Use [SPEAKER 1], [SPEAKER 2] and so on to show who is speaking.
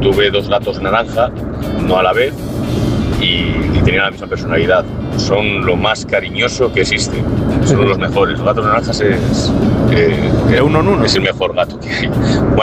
[SPEAKER 1] tuve 2 gatos naranja, no a la vez, y tenían la misma personalidad. Son lo más cariñoso que existe, son los mejores. Los gatos naranjas es
[SPEAKER 2] de uno en uno.
[SPEAKER 1] Es el mejor gato que hay. Bueno,